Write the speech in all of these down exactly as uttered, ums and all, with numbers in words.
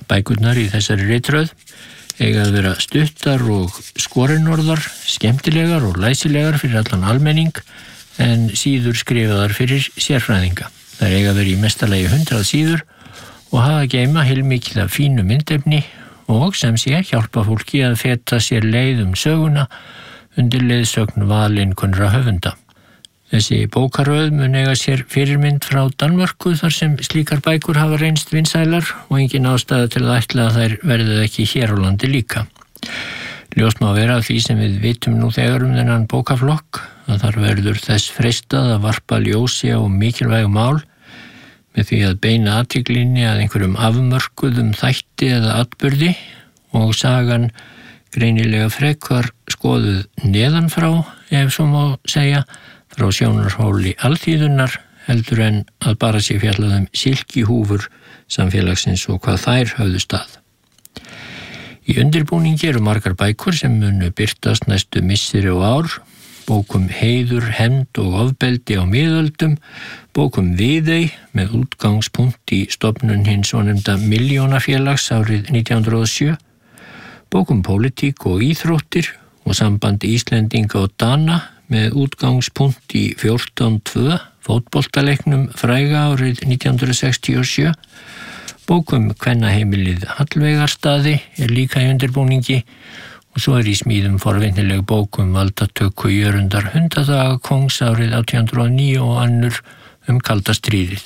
bækurnar í þessari ritröð eiga að vera stuttar og skorinorðar, skemmtilegar og læsilegar fyrir allan almenning en síður skrifaðar fyrir sérfræðinga. Þær eiga að vera í mestalagi hundrað síður og hafa að geyma heilmikið af fínu myndefni og sem sé hjálpa fólki að feta sér leið um söguna undir leiðsögn valinkunnra höfunda. Þessi bókaröð mun eiga sér fyrirmynd frá Danmörku þar sem slíkar bækur hafa reynst vinsælar og engin ástæða til að ætla að þær verði ekki hér á landi líka. Ljóst má vera af því sem við vitum nú þegar um þennan bókaflokk að þar verður þess freistað að varpa ljósi á mikilvæg mál með því að beina athyglinni að einhverjum afmörkuðum þætti eða atburði og sagan greinilega frekar skoðuð neðanfrá, ef svo má segja, frá sjónarhóli alþýðunnar heldur en að bara sé fjallað um silkihúfur samfélagsins og hvað þær höfðu stað. Í undirbúningi eru margar bækur sem munu birtast næstu misseri og ár, bókum heiður, hefnd og ofbeldi á miðöldum, bókum Viðey með útgangspunkt í stofnun hins svonefnda Milljónafélags árið nítján hundruð og sjö, bókum pólitík og íþróttir og sambandi Íslendinga og Dana með útgangspunkt í fjórtán tvö fótboltaleiknum fræga árið nítján hundruð sextíu og sjö, bókum Kvennaheimilið Hallveigarstaði er líka í undirbúningi og svo er í smíðum forvitnileg bókum valdatöku Jörundar hundadaga kongs árið átján hundruð og níu og annur um kalda stríðið.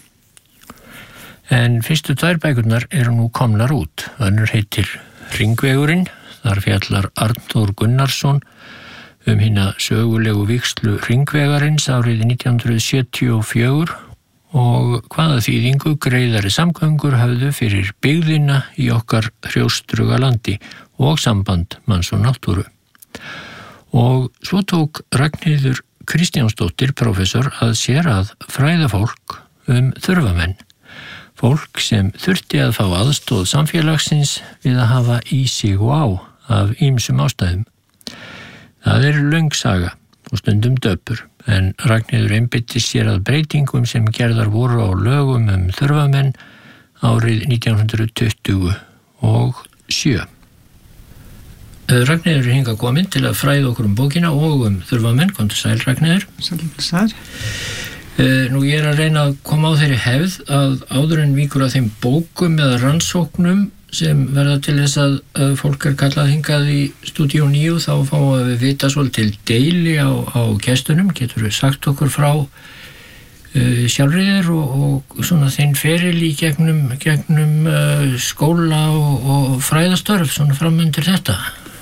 En fyrstu tvær bækurnar eru nú komnar út. Önnur heitir Hringvegurinn, þar fjallar Arnþór Gunnarsson um hina sögulegu vígslu Hringvegarins árið nítján hundruð sjötíu og fjögur og hvaða þýðingu greiðari samgöngur höfðu fyrir byggðina í okkar hrjóstruga landi og samband manns og náttúru. Og svo tók Ragnheiður Kristjánsdóttir, prófessor, að sér að fræða fólk um þurfamenn. Fólk sem þurfti að fá aðstóð samfélagsins við að hafa í sig og á af ýmsum ástæðum. Það er löng saga og stundum döpur, en Ragnheiður einbeitti sér að breytingum sem gerðar voru á lögum um þurfamenn árið nítján hundruð tuttugu og sjö. Ragnheiður er hingað komin til að fræða okkur um bókina og um þurfamenn. Komdu sæl, Ragnheiður. Sæl, sæl. Nú ég er að reyna að koma á þeirri hefð að áður en víkur að þeim bókum eða rannsóknum sem verða til þess að, að fólk er kallað hingað í Stúdíó níu þá fáum við vita svolítið deili á, á gestunum. Getur við sagt okkur frá uh, sjálfriðir og, og svona þinn feril í gegnum, gegnum uh, skóla og, og fræðastörf svona fram undir þetta?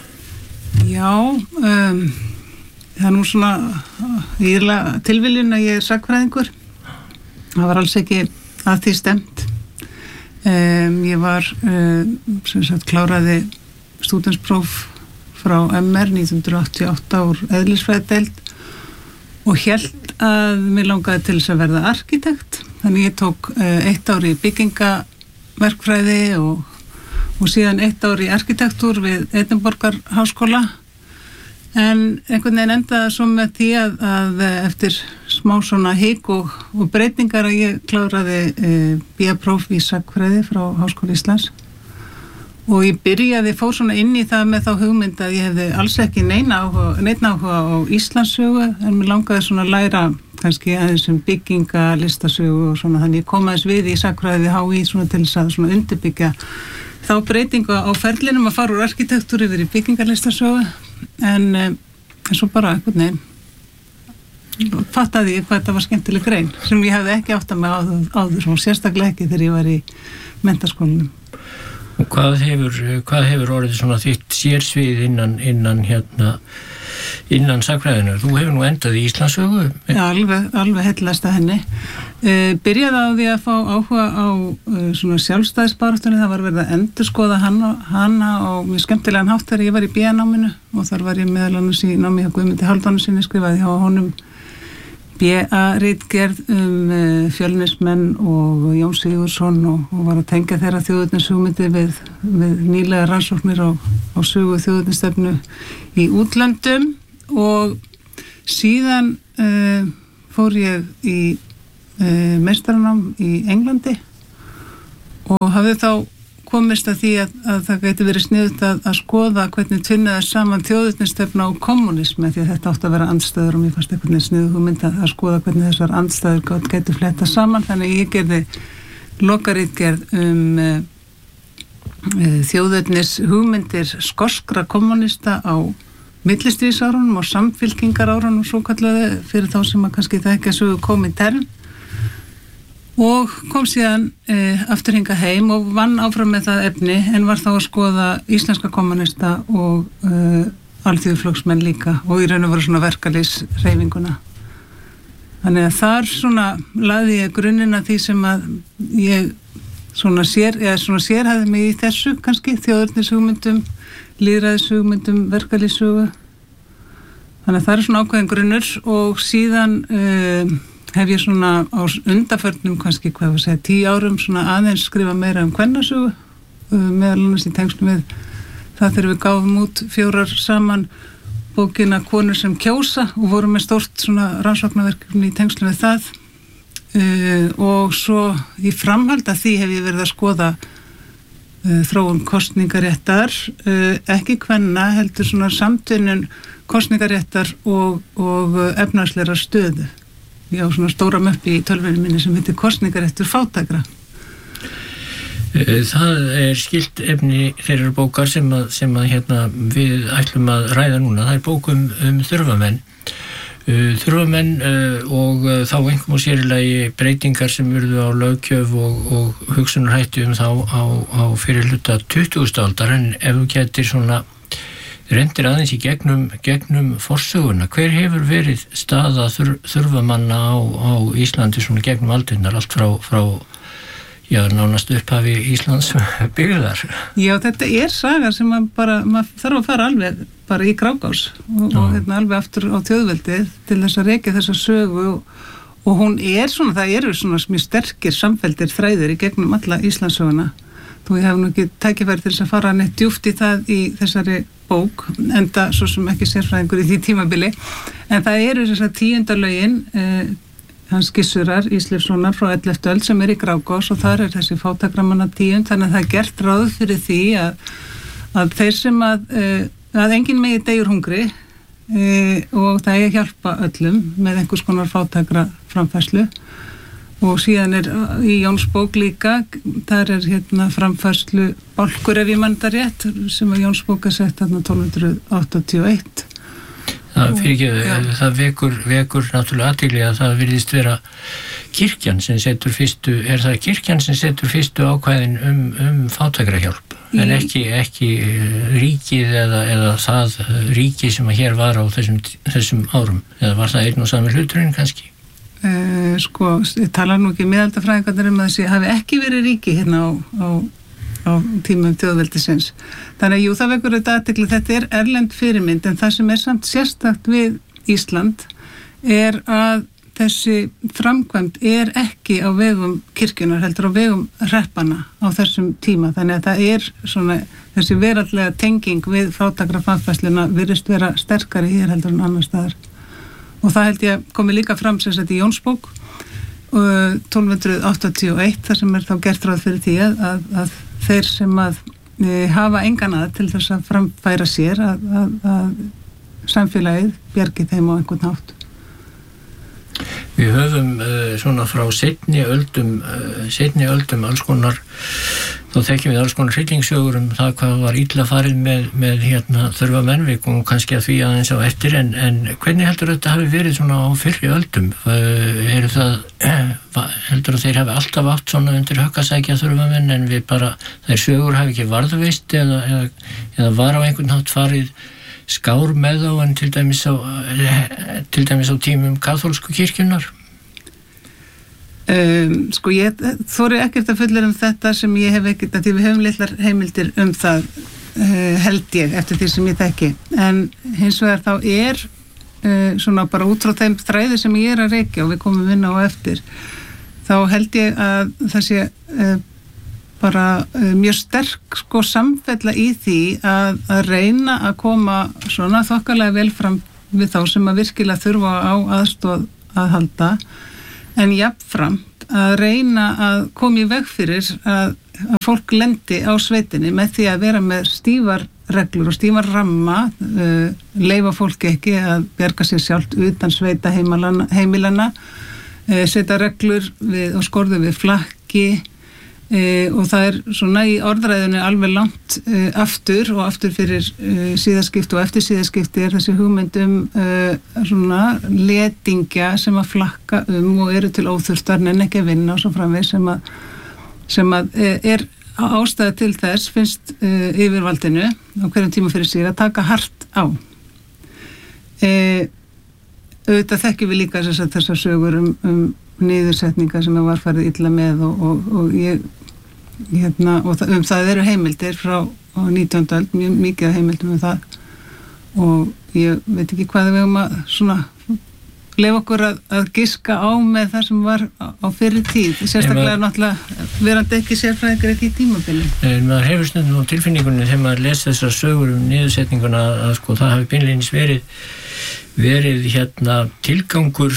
Já, um, það er nú svona íðlega tilviljun að ég er sagnfræðingur. Það var alls ekki að því stemt. Um, ég var um, sem sagt kláraði stúdentspróf frá M R nítján hundruð áttatíu og átta úr eðlisfræðideild og hélt að mér langaði til þess að verða arkitekt. Þannig ég tók uh, eitt ár í byggingaverkfræði og, og síðan eitt ár í arkitektúr við Edinborgar háskóla. En einhvern veginn endaði svo með því að, að eftir smá svona hik og, og breytingar að ég kláraði e, B A-próf í sagnfræði frá Háskóla Íslands og ég byrjaði, fór svona inn í það með þá hugmynd að ég hefði alls ekki neina áhuga, neina áhuga á Íslandssögu en mér langaði svona að læra kannski aðeins um bygginga, listasögu og svona þannig ég kom aðeins við í sagnfræði H I svona til þess að svona undirbyggja þá breytingu á ferlinum að fara úr arkitektúr yfir í byggingarlistasögu en, en svo bara einhvern veginn fattaði ég hvað þetta var skemmtileg grein sem ég hefði ekki átt að mig áður, áður svona sérstaklega ekki þegar ég var í menntaskólanum. Og hvað hefur, hvað hefur orðið svona þitt sérsvið innan, innan hérna innan sagnfræðinu? Þú hefur nú endað í Íslandssögu. Já, alveg, alveg heillast að henni. Uh, byrjaði á því að fá áhuga á uh, svona sjálfstæðisbaráttunni, það var verið að endurskoða hana, hana og mjög skemmtilegan hátt þegar ég var í B A-náminu og þar var ég meðal annars í námi hjá Guðmundi Hálfdánarsyni, skrifaði hjá honum B A-ritgerð um uh, Fjölnismenn og Jón Sigurðsson og, og var að tengja þeirra þjóðernishugmyndi við, við nýlega rannsóknir á, á sögu þjóðernistefnu í útlöndum og síðan uh, fór ég í uh, meistaranám í Englandi og hafði þá komist að því að, að það geti verið sniðugt að, að skoða hvernig tvinnaði saman þjóðernisstefna og kommunismi, því að þetta átti að vera andstæður og mér fannst einhvern veginn sniðugt hugmynd að, að skoða hvernig þessar andstæður geti fletta saman, þannig að ég gerði lokaritgerð um uh, þjóðernis hugmyndir skoskra kommunista á millistríðsárunum og samfylkingarárunum svo kallaði fyrir þá sem að kannski það ekki að sögu komið term og kom síðan e, aftur hingað heim og vann áfram með það efni en var þá að skoða íslenska kommunista og e, alþýðuflokksmenn líka og í raun og veru svona verkalýðshreyfinguna. Þannig að þar svona lagði ég grunninn að því sem að ég svona sér, eða svona sérhæði mig í þessu kannski, þjóðernishugmyndum, lýðræðishugmyndum, verkalýðshugu. Þannig að það er svona ákveðin grunnur og síðan uh, hef ég svona á undanförnum kannski, hvað var að segja, tíu árum svona aðeins skrifa meira um kvennasugu, uh, meðal annars í tengslum við það þegar við gáfum út fjórar saman bókina Konur sem kjósa og vorum með stórt svona rannsóknarverkefni í tengslum við það. Uh, og svo í framhald að því hef ég verið að skoða uh, þróun kosningaréttar uh, ekki kvenna heldur svona samtvinnun kosningaréttar og, og uh, efnahagslegra stöðu. Ég á svona stóra möppi í tölvunni minni sem heitir kosningaréttur fátækra. Það er skilt efni þeirra bókar sem að, sem að hérna, við ætlum að ræða núna. Það er bók um, um þurfamenn Uh, þurfamenn uh, og uh, þá einhverjum og sérilegi breytingar sem urðu á löggjöf og, og hugsunarhætti um þá á, á fyrir hluta tuttugustu aldar, en ef þú getur svona rendir aðeins í gegnum, gegnum forsöguna, hver hefur verið staða þur, þurfamanna á, á Íslandi svona gegnum aldirnar, allt frá, frá já, nánast upphafi Íslands byggðar? Já, þetta er saga sem maður bara, maður þarf að fara alveg bara í Grágás og, og hérna alveg aftur á þjóðveldið til þess að rekja þessa sögu og, og hún er svona, það eru svona mjög sterkir samfelldir þræðir í gegnum alla Íslandssöguna. Þú ég hef nú ekki tækifæri til þess að fara neitt djúpt í það í þessari bók, enda svo sem ekki sérfræðingur í því tímabili, en það eru þess að tíundarlögin eh, hans Gissurar Ísleifssonar frá elleftu öld sem er í Grágás og þar er þessi fátækramanna tíund, þannig að það er gert ráð fyrir því að, að þeir sem að eh, að enginn megi deyr hungri e, og það er hjálpa öllum með einhvers konar fátækra framfærslu og síðan er í Jónsbók líka, þar er hérna framfærslu bálkur ef ég mann það rétt sem að Jónsbók er sett hérna tólf hundruð áttatíu og eitt. Það, fyrir ekki, það vekur, vekur náttúrulega athygli að það virðist vera kirkjan sem setur fyrstu, er það kirkjan sem setur fyrstu ákvæðin um, um fátækrahjálp? En ekki, ekki ríkið eða, eða það ríki sem að hér var á þessum, þessum árum, eða var það einn og sami hluturinn kannski? Uh, sko, ég tala nú ekki miðaldafræðingarnir um að þessi hafi ekki verið ríki hérna á, á, á tímum þjóðveldisins. Þannig að jú, það vekur þetta athygli, þetta er erlend fyrirmynd, en það sem er samt sérstakt við Ísland er að þessi framkvæmd er ekki á vegum kirkjunar, heldur á vegum hreppana á þessum tíma, þannig að það er svona þessi veraldlega tenging við fátækra framfærsluna virðist vera sterkari hér heldur en annar staðar og það held ég komi líka fram sem sagt í Jónsbók tólf hundruð áttatíu og eitt þar sem er þá gert ráð fyrir því að, að, að þeir sem að e, hafa engan að til þess að framfæra sér að, að, að samfélagið bjargi þeim á einhvern hátt. Við höfum uh, svona frá seinni öldum, uh, seinni öldum alls konar, þá þekkjum við alls konar hryllingssögur um það hvað var illa farið með, með hérna þurfa mennvík og kannski að því aðeins á eftir, en, en hvernig heldur þetta hafi verið svona á fyrri öldum? Uh, eru það, uh, heldur að þeir hafi alltaf átt svona undir höggasækja þurfa menn en við bara, þeir sögur hafi ekki varðveist eða, eða, eða var á einhvern hátt farið skár með þá en til dæmis á, til dæmis á tímum kaþólsku kirkjunar? Um, sko ég þori ekkert að fullera um þetta sem ég hef ekkert, að því við höfum litlar heimildir um það uh, held ég eftir því sem ég þekki, en hins vegar þá er uh, svona bara út frá þeim þræði sem ég er að reykja og við komum inn á eftir, þá held ég að það sé uh, bara uh, mjög sterk sko samfella í því að, að reyna að koma svona þokkalega vel fram við þá sem að virkilega þurfa á aðstoð að halda, en jafnframt að reyna að koma í veg fyrir að að fólk lendi á sveitinni með því að vera með stífar reglur og stífar ramma, uh, leyfa fólki ekki að bjarga sér sjálft utan sveita heimilana, uh, setja reglur við, og skorðu við flakki, Uh, og það er svona í orðræðinu alveg langt uh, aftur og aftur fyrir uh, síðaskipti og eftir síðaskipti er þessi hugmynd um uh, svona letingja sem að flakka um og eru til óþurftar en ekki að vinna og svo framvegis sem að, sem að uh, er ástæða til þess finnst uh, yfirvaldinu á hverjum tíma fyrir sig að taka hart á. Uh, auðvitað þekkjum við líka þess að þessar sögur um, um niðursetninga sem var farið illa með og, og, og ég hérna, og það, um það eru heimildir frá nítjándu öld, mjög mikið heimildum um það og ég veit ekki hvað við um að svona leyfa okkur að, að giska á með það sem var á, á fyrir tíð, sérstaklega maður, náttúrulega verandi ekki sérfræðingar ekki í tímabili. En maður hefur stundum á tilfinningunni þegar maður les þessar sögur um niðursetninguna að sko það hafi beinlínis verið verið hérna tilgangur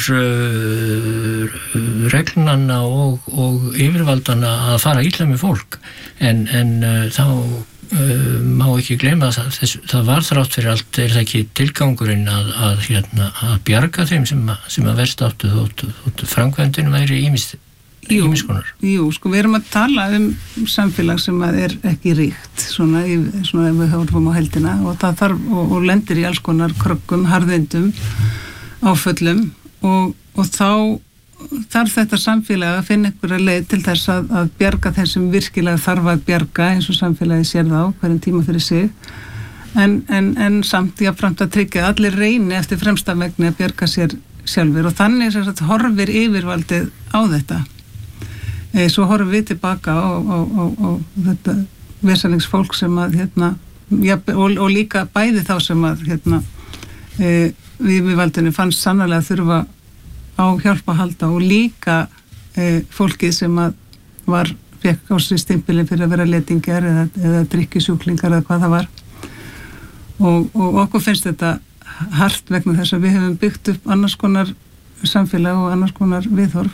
uh, reglnanna og, og yfirvaldana að fara illa með fólk en, en uh, þá uh, má ekki gleyma það, þess, það var þrátt fyrir allt er það ekki tilgangurinn að, að, hérna, að bjarga þeim sem að, sem að verst áttu þótt, þótt framkvæmdinu væri ýmis ýmiskonar. Jú, sko við erum að tala um samfélag sem að er ekki ríkt svona, í, svona ef við horfum á heldina og það þarf og, og lendir í alls konar kröggum, harðindum, áföllum og, og þá þarf þetta samfélag að finna einhverja leið til þess að, að bjarga þessum virkilega þarf að bjarga eins og samfélagi sér þá hverjum tíma fyrir sig en, en, en samt jáfnframt að tryggja að allir reyni eftir fremsta megni að bjarga sér sjálfur og þannig sem sagt horfir yfirvaldið á þetta. E, svo horfum við tilbaka á, á, á, á þetta vesalingsfólk sem að hérna, ja, og, og líka bæði þá sem að hérna, e, við við valdinu fannst sannarlega þurfa á hjálpa að halda og líka e, fólkið sem að var fekk á sig stimpilinn fyrir að vera letingjar eða, eða drikkjusjúklingar eða hvað það var og, og okkur finnst þetta hart vegna þess að við hefum byggt upp annars konar samfélag og annars konar viðhorf.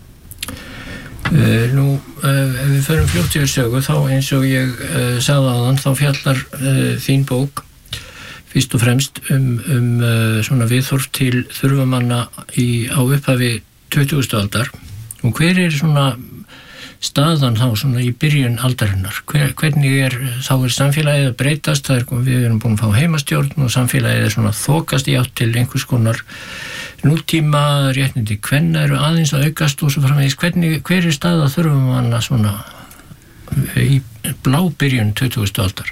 Uh, nú, uh, ef við förum fljótt yfir sögu þá eins og ég uh, sagði áðan þá fjallar uh, þín bók fyrst og fremst um, um uh, svona viðhorf til þurfamanna í, á upphafi tuttugustu aldar og hver er svona staðan þá svona í byrjun aldarinnar hver, hvernig er, þá er samfélagið að breytast það er, við erum búin að fá heimastjórn og samfélagið er svona þokast í átt til einhvers konar nútíma réttindi, kvenna eru aðeins að aukast og svo framvegis, hvernig, hver er staða þurfamanna svona í blábyrjun tuttugustu aldar?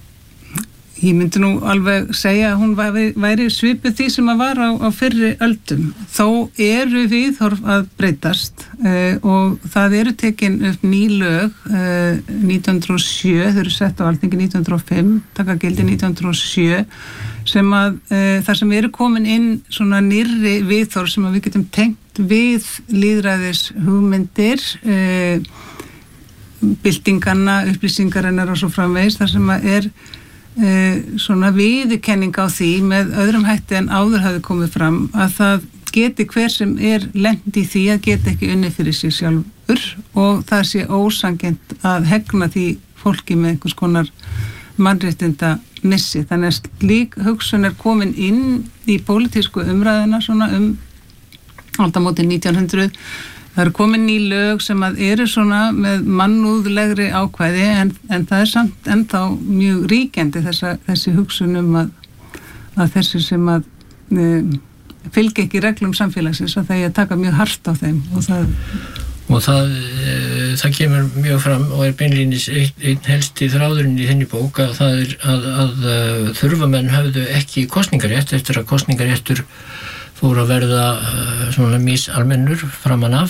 Ég myndi nú alveg segja að hún væri, væri svipuð því sem að var á, á fyrri öldum. Þó eru viðhorf að breytast uh, og það eru tekin upp ný lög uh, nítján hundruð og sjö, þau eru sett á Alþingi nítján hundruð og fimm, taka gildi nítján hundruð og sjö sem að uh, þar sem eru komin inn svona nýrri viðhorf sem að við getum tengt við lýðræðis hugmyndir uh, byltinganna, upplýsingarinnar og svo framvegis þar sem að er Uh, svona viðurkenning á því með öðrum hætti en áður hafi komið fram að það geti hver sem er lent í því að geti ekki unni fyrir sig sjálfur og það sé ósanngjarnt að hegna því fólki með einhvers konar mannréttinda missi. Þannig að slík hugsun er komin inn í pólitísku umræðina svona um aldamótin nítján hundruð. Það eru komin ný lög sem að eru svona með mannúðlegri ákvæði en, en það er samt ennþá mjög ríkjandi þessa, þessi hugsunum að, að þessi sem að e, fylgja ekki reglum samfélagsins að það er að taka mjög hart á þeim og það, og það, e, það kemur mjög fram og er beinlínis einn, einn helsti þráðurinn í þenni bók að það er að, að, að þurfamenn höfðu ekki kosningarétt eftir að kosningaréttur fór að verða uh, svona misalmennur framan af.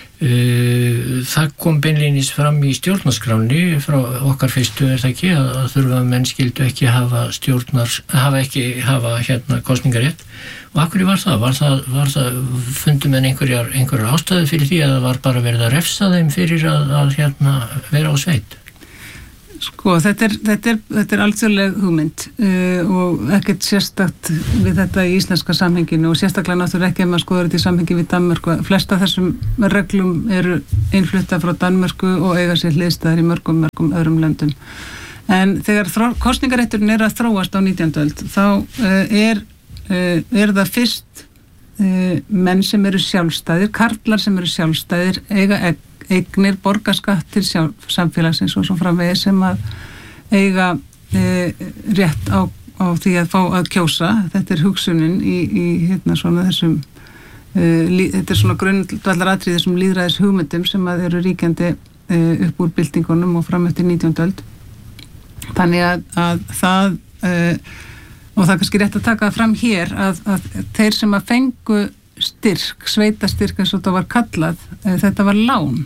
Uh, það kom beinlínis fram í stjórnarskráni frá okkar fyrstu er það ekki að, að þurfa menn skildu ekki hafa stjórnar, hafa ekki hafa hérna kosningarétt og af hverju var það? Var það, var það fundum en einhverjar, einhverjar ástæðu fyrir því að það var bara verið að refsa þeim fyrir að, að hérna vera á sveit? Sko, þetta er, þetta er, þetta er alþjóðleg hugmynd uh, og ekkert sérstakt við þetta í íslenska samhenginu og sérstaklega náttúrulega ekki ef maður skoður þetta í samhengi við Danmörku. Flesta þessum reglum eru innflutta frá Danmörku og eiga sér hliðstæðar í mörgum, mörgum öðrum löndum. En þegar kosningarétturinn er að þróast á nítjándu öld, þá uh, er, uh, er það fyrst uh, menn sem eru sjálfstæðir, karlar sem eru sjálfstæðir, eiga egg eignir borgarskatt til sjálf, samfélagsins og svo framvegis sem að eiga e, rétt á, á því að fá að kjósa. Þetta er hugsunin í, í hérna svona þessum e, lí, þetta er svona grundvallaratriði þessum lýðræðis hugmyndum sem að eru ríkjandi e, upp úr byltingunum og fram eftir nítjándu öld. Þannig að, að það e, og það er kannski rétt að taka fram hér að, að þeir sem að fengu styrk, sveitastyrk eins og þetta var kallað, e, þetta var lán.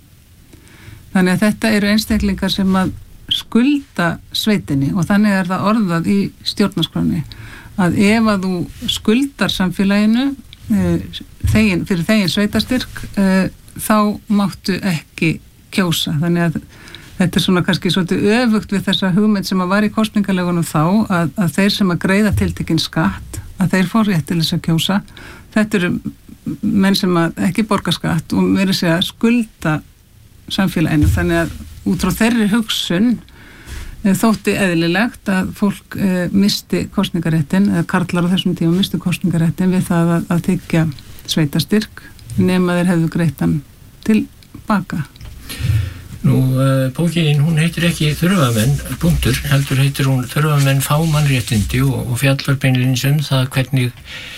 Þannig að þetta eru einstaklingar sem að skulda sveitinni og þannig er það orðað í stjórnarskránni að ef að þú skuldar samfélaginu e, þegin, fyrir þegin sveitastyrk e, þá máttu ekki kjósa. Þannig að þetta er svona kannski svolítið öfugt við þessa hugmynd sem að var í kosningalegunum þá að, að þeir sem að greiða tiltekinn skatt að þeir fór rétt til þess að kjósa. Þetta eru menn sem að ekki borga skatt og meira segja skulda samfélaginu, þannig að út frá þeirri hugsun e, þótti eðlilegt að fólk e, misti kosningaréttin, eða karlar á þessum tíma misti kosningaréttin við það að, að þiggja sveitastyrk nema þeir hefðu greittan tilbaka. Nú, uh, bókin, hún heitir ekki Þurfamenn, punktur, heldur heitir hún Þurfamenn fá mannréttindi og, og fjallar beinlínis um það hvernig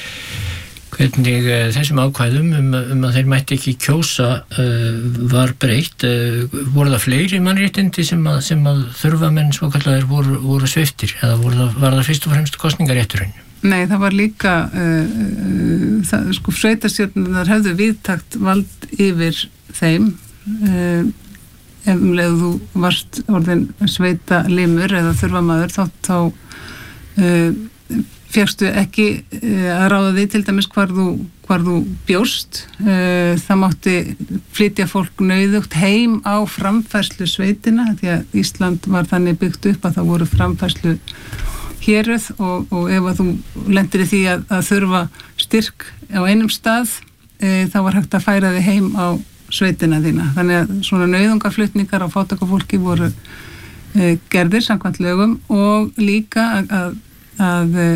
hvernig uh, þessum ákvæðum um, um að þeir mætti ekki kjósa uh, var breytt. Uh, voru það fleiri mannréttindi sem að, sem að þurfamenn svokallaðir voru, voru sviptir eða voru það, var það fyrst og fremst kosningarétturinn? Nei, það var líka uh, uh, það, sko, sveitastjórnirnar hefðu viðtakt vald yfir þeim uh, ef um leið þú varst orðin sveita limur eða þurfamaður þá, þá uh, fékkstu ekki uh, að ráða því til dæmis hvar þú, hvar þú bjóst. Uh, það mátti flytja fólk nauðugt heim á framfærslu sveitina því að Ísland var þannig byggt upp að það voru framfærslu héruð og, og ef að þú lendir í því að, að þurfa styrk á einum stað uh, þá var hægt að færa þig heim á sveitina þína. Þannig að svona nauðungaflutningar á fátækafólki voru uh, gerðir samkvæmt lögum og líka að, að, að uh,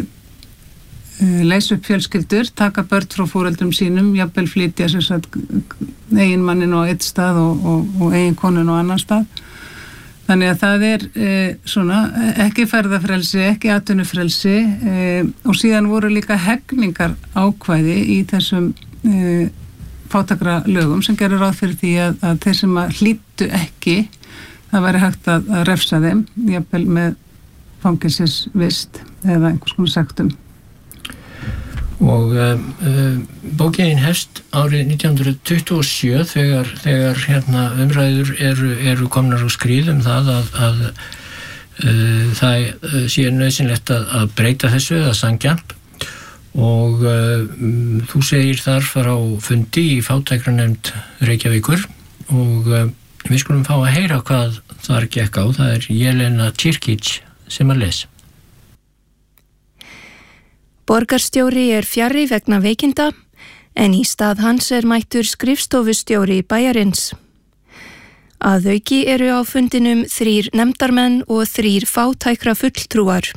leysa upp fjölskyldur, taka börn frá foreldrum sínum, jafnvel flytja sem sagt eigin mannin á eitt stað og, og, og eigin konun á annan stað. Þannig að það er uh, svona ekki ferðafrelsi, ekki atvinnufrelsi uh, og síðan voru líka hegningar ákvæði í þessum uh, fátækra lögum sem gerir ráð fyrir því að, að þeir sem að hlýttu ekki það væri hægt að, að refsa þeim jafnvel með fangelsisvist eða einhvers konar sektum. Og uh, uh, bókin hefst árið nítján hundruð tuttugu og sjö þegar, þegar hérna, umræður eru, eru komnar á skrið um það að, að uh, það sé nauðsynlegt að, að breyta þessu eða sanngjarnt og uh, um, þú segir þar frá fundi í fátækranefnd Reykjavíkur og uh, við skulum fá að heyra hvað þar gekk á. Það er Jelena Čirkić sem að les. Borgarstjóri er fjarri vegna veikinda, en í stað hans er mættur skrifstofustjóri bæjarins. Að auki eru á fundinum þrír nefndarmenn og þrír fátækra fulltrúar.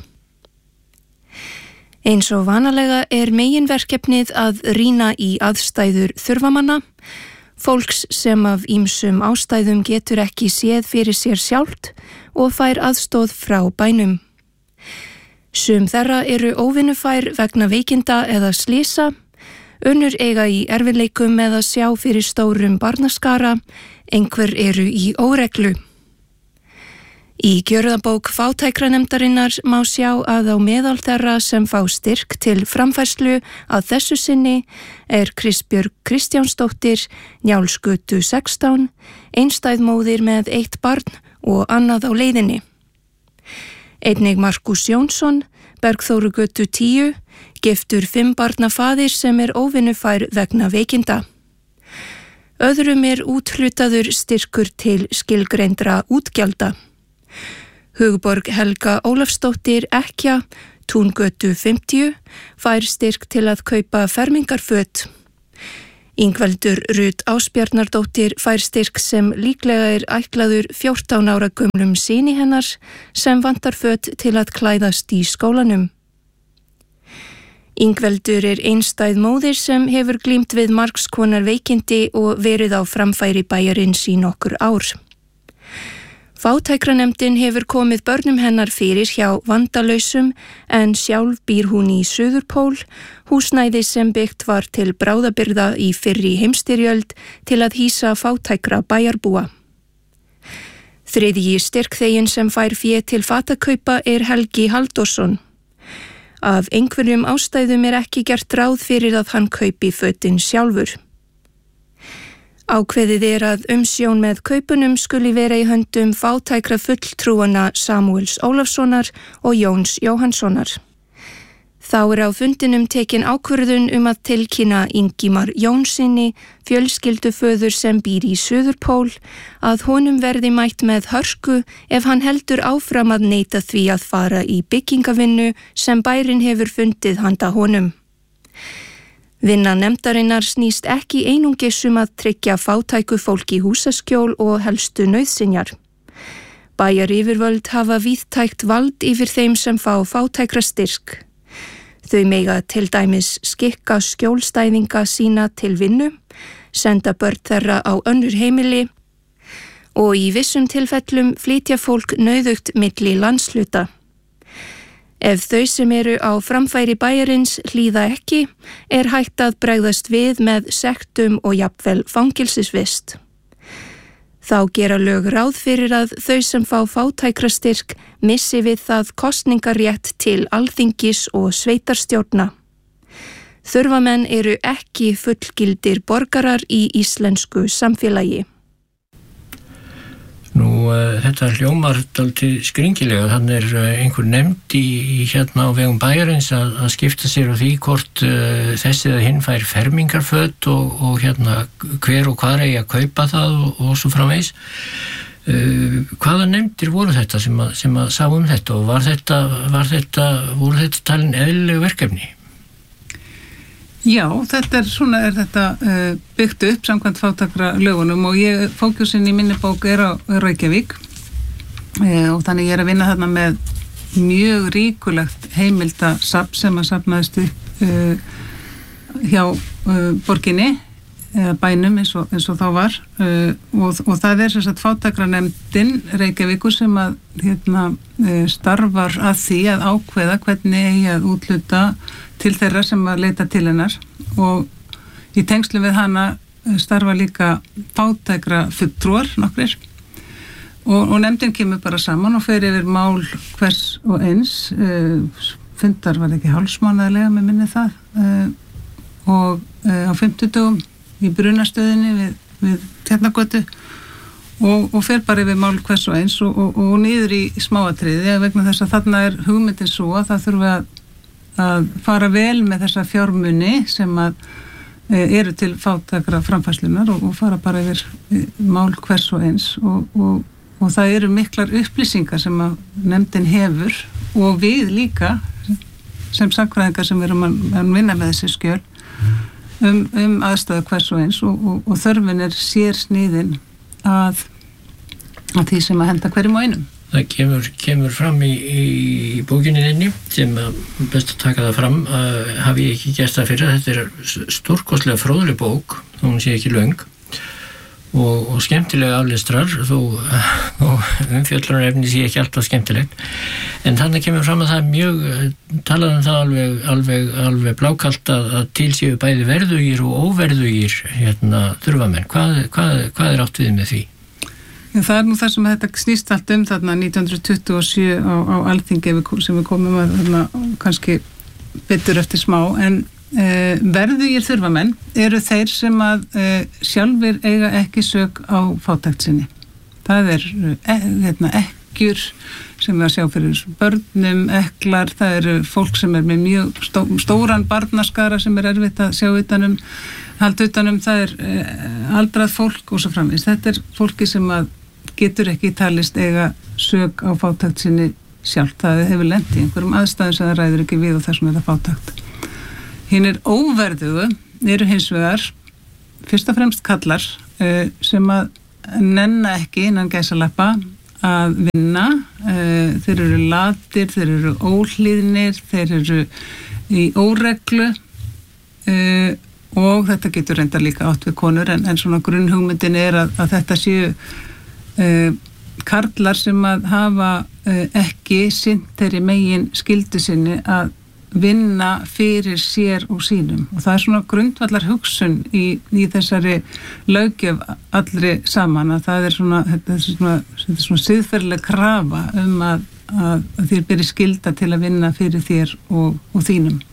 Eins og vanalega er meginverkefnið að rýna í aðstæður þurfamanna, fólks sem af ýmsum ástæðum getur ekki séð fyrir sér sjálft og fær aðstóð frá bænum. Sum þeirra eru óvinnufær vegna veikinda eða slysa, önnur eiga í erfiðleikum með að sjá fyrir stórum barnaskara, einhver eru í óreglu. Í gjörðabók fátækranefndarinnar má sjá að á meðal þeirra sem fá styrk til framfærslu að þessu sinni er Kristbjörg Kristjánsdóttir, Njálsgötu sextán, einstæð móðir með eitt barn og annað á leiðinni. Einnig Markus Jónsson, Bergþórugötu tíu, giftur fimm barna faðir sem er óvinnufær vegna veikinda. Öðrum er úthlutaður styrkur til skilgreindra útgjalda. Hugborg Helga Ólafsdóttir Ekkja, Túngötu fimmtíu, fær styrk til að kaupa fermingarföt. Ingveldur Rut Ásbjarnardóttir fær styrk sem líklega er ætlaður fjórtán ára gömlum syni hennar sem vantar föt til að klæðast í skólanum. Ingveldur er einstæð móðir sem hefur glímt við margs konar veikindi og verið á framfæri bæjarins í nokkur ár. Fátækranefndin hefur komið börnum hennar fyrir hjá vandalausum en sjálf býr hún í Suðurpól, húsnæði sem byggt var til bráðabirgða í fyrri heimstyrjöld til að hýsa fátækra bæjarbúa. Þriðji styrkþeginn sem fær fé til fatakaupa er Helgi Halldórsson. Af einhverjum ástæðum er ekki gert ráð fyrir að hann kaupi fötin sjálfur. Ákveðið er að umsjón með kaupunum skuli vera í höndum fátækra fulltrúana Samúels Ólafssonar og Jóns Jóhannssonar. Þá er á fundinum tekin ákvörðun um að tilkynna Ingimar Jónsinni, fjölskylduföður sem býr í Suðurpól, að honum verði mætt með hörku ef hann heldur áfram að neita því að fara í byggingavinnu sem bærinn hefur fundið handa honum. Vinna nefndarinnar snýst ekki einungis um að tryggja fátæku fólki húsaskjól og helstu nauðsynjar. Bæjaryfirvöld hafa víðtækt vald yfir þeim sem fá fátækra styrk. Þau mega til dæmis skikka skjólstæðinga sína til vinnu, senda börn þeirra á önnur heimili og í vissum tilfellum flytja fólk nauðugt milli landshluta. Ef þau sem eru á framfæri bæjarins hlýða ekki, er hægt að bregðast við með sektum og jafnvel fangelsisvist. Þá gera lög ráð fyrir að þau sem fá fátækra styrk missi við það kosningarétt til alþingis og sveitarstjórna. Þurfamenn eru ekki fullgildir borgarar í íslensku samfélagi. Nú, uh, þetta hljómar dálítið skringilega. Þannig er uh, einhver nefnd í, í hérna á vegum bæjarins að, að skipta sér á því hvort uh, þessi eða hinn fær fermingarföt og, og hérna hver og hvað eigi að kaupa það og, og svo framvegis. Uh, hvaða nefndir voru þetta sem að, sem að sá um þetta og var þetta, var þetta, voru þetta talin eðlileg verkefni? Já, þetta er svona er þetta uh, byggt upp samkvæmt fátækra lögunum og ég, fókusinn í minni bók er á Reykjavík uh, og þannig ég er að vinna þarna með mjög ríkulegt heimildasafn sem að safnaðist upp uh, hjá uh, borginni eða bænum eins og, eins og þá var uh, og, og það er sem sagt fátækranefndin Reykjavíkur sem að hérna, uh, starfar að því að ákveða hvernig eigi að útluta til þeirra sem að leita til hennar og í tengslu við hana starfa líka fátækra fulltrúar nokkrir og, og nefndin kemur bara saman og fer yfir mál hvers og eins uh, fundar var ekki hálfsmánaðarlega með minni það uh, og uh, á fimmtudögum í brunastöðinni við, við Tjarnargötu og, og fer bara yfir mál hvers og eins og, og, og niður í smáatriði vegna þess að þarna er hugmyndin svo að það þurfi að að fara vel með þessa fjármuni sem að e, eru til fátækra framfærslunar og, og fara bara yfir e, mál hvers og eins og, og, og það eru miklar upplýsingar sem að nefndin hefur og við líka sem sagnfræðingar sem erum að, að vinna með þessi skjöl um, um aðstöðu hvers og eins og, og, og þörfin er sér sniðin að, að því sem að henda hverjum og einum. Það kemur, kemur fram í, í bókinni þinni sem best að taka það fram uh, hafi ég ekki gert það fyrir. Þetta er stórkostlega fróðleg bók, þó hún sé ekki löng og, og skemmtilega aflestrar þó, þó umfjöllunarefni sé ekki alltaf skemmtilegt en þannig kemur fram að það er mjög talað um það alveg, alveg, alveg blákalt að, að til séu bæði verðugir og óverðugir hérna, þurfamenn. Hvað, hvað, hvað er átt við með því? Já, það er nú það sem þetta snýst allt um þarna nítján hundruð tuttugu og sjö á, á Alþingi sem við komum að þarna kannski betur eftir smá en e, verðugir þurfamenn eru þeir sem að e, sjálfur eiga ekki sök á fátækt sinni. Það er e, hérna, ekkjur sem við að sjá fyrir börnum, eklar, það eru fólk sem er með mjög stó, stóran barnaskara sem er erfitt að sjá utanum halda utanum, það er e, aldrað fólk og svo framvegis. Þetta er fólki sem að getur ekki talist eiga sök á fátækt sinni sjálf. Það hefur lent í einhverjum aðstæðum sem það ræður ekki við og þessum er það fátækt. Hinnir óverðugu eru hins vegar fyrst og fremst kallar uh, sem að nenna ekki innan gæsalappa að vinna. Uh, þeir eru latir, þeir eru óhlýðnir, þeir eru í óreglu uh, og þetta getur reyndar líka átt við konur en, en svona grunnhugmyndin er að, að þetta séu uh, karlar sem að hafa uh, ekki sinnt þeirri megin skyldu sinni að vinna fyrir sér og sínum og það er svona grundvallar hugsun í, í þessari löggjöf allri saman að það er svona, þetta er svona, þetta er svona siðferðileg krafa um að, að, að þér beri skylda til að vinna fyrir þér og, og þínum.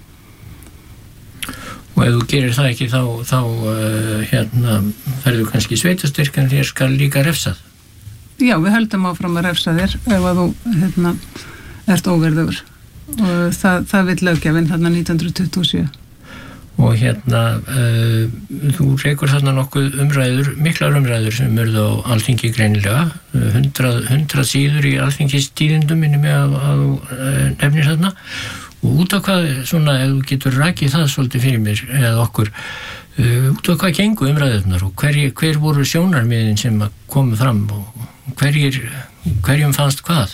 Og ef þú gerir það ekki þá, þá uh, hérna, ferðu kannski sveitastyrk en þér skal líka refsað. Já, við höldum áfram að refsa þér ef að þú hérna, ert óverðugur. Og það, það vill löggjafinn þarna nítján hundruð tuttugu og sjö. Og hérna uh, þú rekur þarna nokkuð umræður, miklar umræður sem urðu á Alþingi greinilega, hundrað, hundrað síður í Alþingistíðindum minni mig að, að uh, nefnir þarna og út af hvað, svona, ef þú getur rakið það svolítið fyrir mér eða okkur uh, út af hvað gengu umræðunar og hver, hver voru sjónarmiðin sem komu fram og hverjir, hverjum fannst hvað?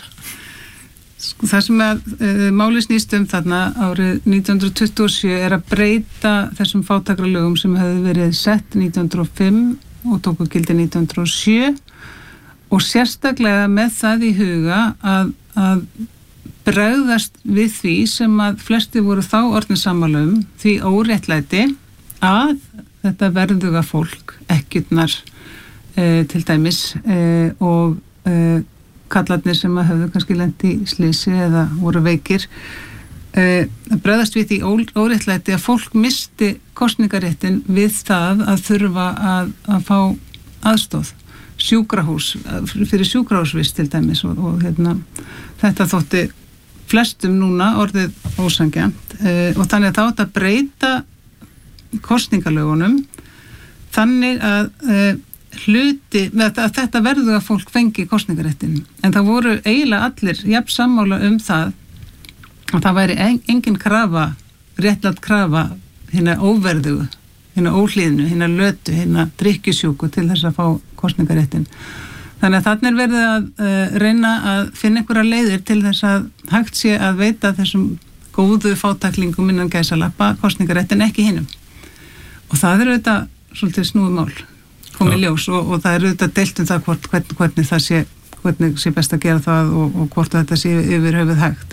Það sem að uh, máli snýst um þarna árið nítján hundruð tuttugu og sjö er að breyta þessum fátækralögum sem hefði verið sett nítján hundruð og fimm og tóku gildi nítján hundruð og sjö og sérstaklega með það í huga að, að bregðast við því sem að flesti voru þá orðin sammála um því óréttlæti að þetta verðuga fólk, ekkjurnar uh, til dæmis uh, og uh, kallarnir sem að höfðu kannski lent í slysi eða voru veikir uh, bregðast við því óréttlæti að fólk misti kosningaréttin við það að þurfa að, að fá aðstóð sjúkrahús, fyrir sjúkrahúsvist til dæmis og, og hérna, þetta þótti flestum núna orðið ósanngjarnt uh, og þannig að það átt að breyta kosningalögunum þannig að uh, hluti, að þetta verður að fólk fengi kosningaréttin en það voru eiginlega allir jafn sammála um það að það væri engin krafa, réttlátt krafa hérna óverðugu, hérna óhlýðnu, hérna lötu, hérna drykkjusjúku til þess að fá kosningaréttin. Þannig að þarna er verið að uh, reyna að finna einhverja leiðir til þess að hægt sé að veita þessum góðu fátæklingum innan gæsalappa kosningaréttin ekki hinum. Og það er auðvitað svolítið snúið mál komið ljós og, og það er auðvitað deilt um það hvort, hvernig, hvernig það sé, hvernig sé best að gera það og, og hvort þetta sé yfir höfuð hægt.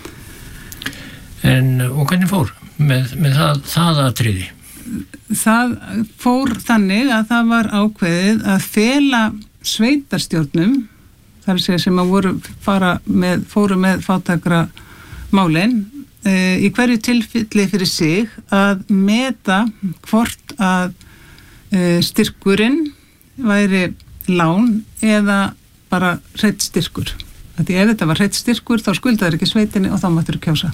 En, og hvernig fór með, með það, það atriði? Það fór þannig að það var ákveðið að fela sveitarstjórnum, þar að segja sem að voru fara með, fóru með fátækra málin, e, í hverju tilfelli fyrir sig að meta hvort að styrkurinn væri lán eða bara hreitt styrkur. Því ef þetta var hreitt styrkur þá skuldaður ekki sveitinni og þá máttur kjósa.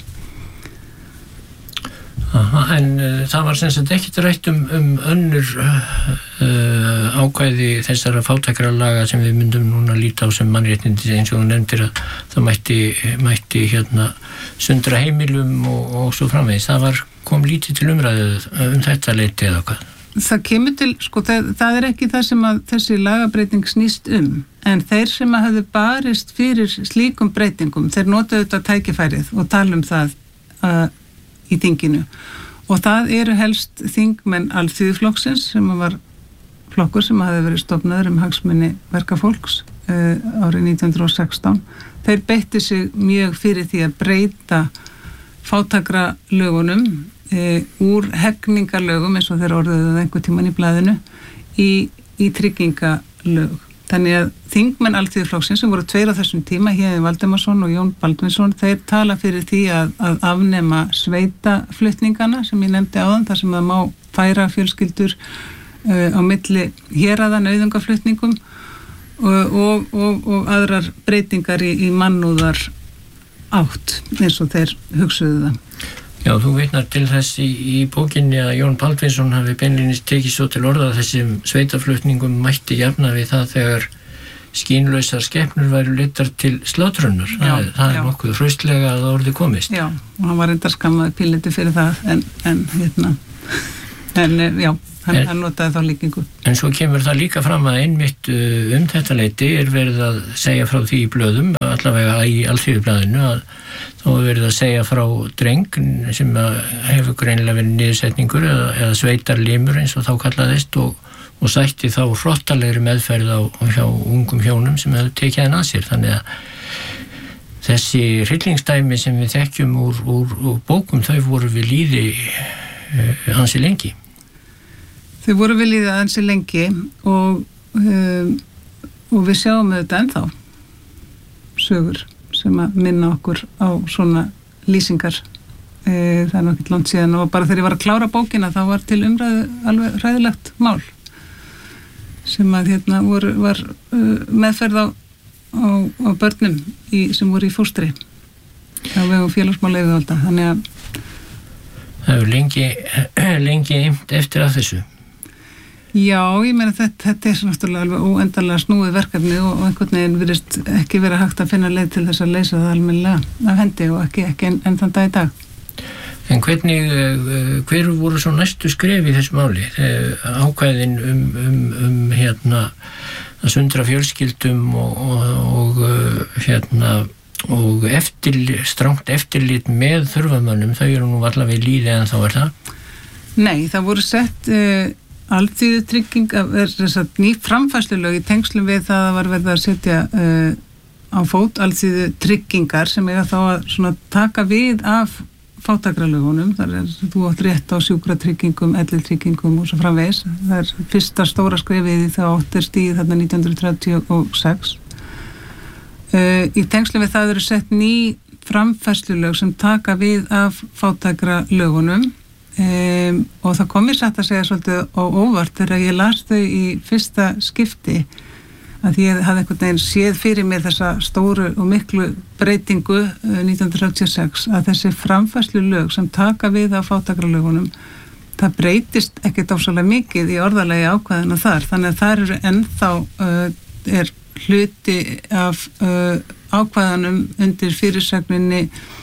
Aha, en uh, það var sem sagt ekkert rætt um, um önnur uh, ákvæði þessara fátækralaga sem við myndum núna líta á sem mannréttindi eins og hún nefndir að það mætti, mætti hérna sundra heimilum og, og svo framvegis. Það var, kom lítið til umræðu um þetta leyti eða hvað? Það kemur til, sko, það, það er ekki það sem að þessi lagabreiting snýst um, en þeir sem að hafðu barist fyrir slíkum breytingum, þeir notuðu þetta tækifærið og tala um það uh, í þinginu. Og það eru helst þingmenn Alþýðuflokksins sem var flokkur sem hafði verið stofnaður um hagsmuni verkafólks uh, árið nítján hundruð og sextán. Þeir beittu sig mjög fyrir því að breyta fátækra lögunum E, úr hegningarlögum eins og þeir orðuðu einhver tíman í blaðinu í, í tryggingalög. Þannig að þingmenn Alþýðuflokksins sem voru tveir á þessum tíma, Héðinn Valdimarsson og Jón Baldvinsson, þeir tala fyrir því að, að afnema sveitaflutningana sem ég nefndi áðan, þar sem það má færa fjölskyldur uh, á milli héraða nauðungaflutningum og, og, og, og aðrar breytingar í, í mannúðar átt eins og þeir hugsuðu það. Já, þú veitnar til þess í, í bókinni að Jón Baldvinsson hafi beinlínis tekið svo til orða þessum sveitaflutningum mætti jafna við það þegar skínlausar skepnur væru leiddar til slátrunar. Já, það, það já. er nokkuð hraustlega að orði komist. Já, og hann var reyndar skammaði píliti fyrir það en, en hérna en já, hann, en, hann notaði þá líkingu. En svo kemur það líka fram að einmitt um þetta leyti er verið að segja frá því í blöðum, allavega í Alþýðublaðinu, að þá er verið að segja frá dreng sem hefur greinilega verið niðursetningur eða, eða sveitarlimur eins og þá kallaðist og, og sætti þá hrottalegri meðferð á hjá ungum hjónum sem hefur tekið hann að sér. Þannig að þessi hryllingsdæmi sem við þekkjum úr, úr, úr bókum, þau voru við líði uh, ansi lengi. Þau voru við líði ansi lengi og, um, og við sjáum þetta ennþá sögur sem að minna okkur á svona lýsingar. E, það er nokkið langt síðan og bara þegar ég var að klára bókina þá var til umræðu alveg hræðilegt mál sem að hérna voru, var uh, meðferð á, á, á börnum í, sem voru í fóstri á vegum félagsmála yfirvalda. Þannig að það hefur lengi, lengi eimt eftir að þessu. Já, ég meina þetta, þetta er náttúrulega alveg óendanlega snúið verkefni og, og einhvern veginn virðist ekki vera hægt að finna leið til þess að leysa það almennilega af hendi og ekki, ekki enn en þann dag í dag. En hvernig, hver voru svo næstu skref í þessu máli? Ákvæðin um, um, um hérna að sundra fjölskyldum og, og, og hérna og eftir, strangt eftirlit með þurfamönnum, þau eru nú allavega í líði en þá er það? Nei, það voru sett uh, alþýðutrygging er þess að ný framfærslulög í tengslum við það að var verið að setja uh, á fót alþýðutryggingar sem eiga þá að svona taka við af fátækralögunum. Þar er þú átt rétt á sjúkratryggingum, elliltryggingum og svo framvegis. Það er fyrsta stóra skrefið í það átt er stíð þarna nítján hundruð þrjátíu og sex. Uh, í tengslum við það eru sett ný framfærslulög sem taka við af fátækralögunum. Um, og það kom mér satt að segja svolítið á óvart þegar ég las þau í fyrsta skipti að ég hafði einhvern veginn séð fyrir mér þessa stóru og miklu breytingu uh, nítján hundruð þrjátíu og sex að þessi framfærslu lög sem taka við á fátækralögunum það breytist ekkert ofsalega mikið í orðalagi ákvæðina þar þannig að þar eru ennþá uh, er hluti af uh, ákvæðanum undir fyrirsögninni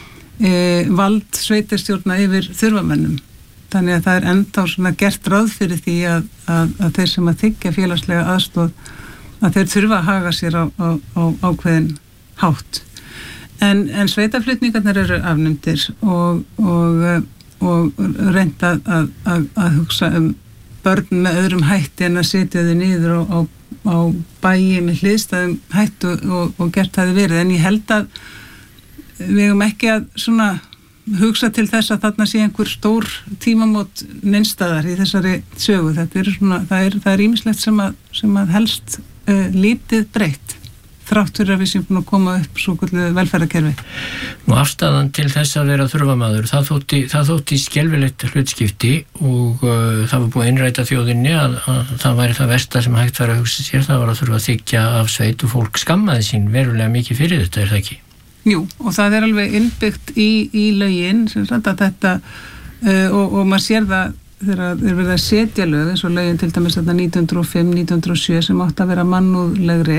uh, vald sveitarstjórna yfir þurfamönnum. Þannig að það er ennþá svona gert ráð fyrir því að, að, að þeir sem að þiggja félagslega aðstoð að þeir þurfa að haga sér á, á, á ákveðin hátt. En, en sveitaflutningarnir eru afnumdir og, og, og reynda að, að, að hugsa um börn með öðrum hætti en að setja þau niður á, á, á bæi með hliðstæðum hættu og, og gert það verið. En ég held að við hefum ekki að svona hugsa til þess að þarna sé einhver stór tímamót neinstæðar í þessari sögu. Þetta er svona, það er, það er ýmislegt sem að, sem að helst uh, lítið breytt þrátt fyrir að við séum búin að koma upp svo kvöldu velferðarkerfi. Nú afstæðan til þess að vera þurfamaður, það þótti, það þótti skelfilegt hlutskipti og uh, það var búin að innræta þjóðinni að, að það væri það versta sem hægt var að hugsa sér, það var að þurfa að þykja af sveit og fólk skammaði sín verulega mikið fyrir þetta, er það ekki? Jú, og það er alveg innbyggt í, í lögin, sem sagt að þetta uh, og, og maður sér það þegar þeir verið að setja lög, eins og lögin til dæmis þetta nítján hundruð og fimm til nítján hundruð og sjö sem átt að vera mannúðlegri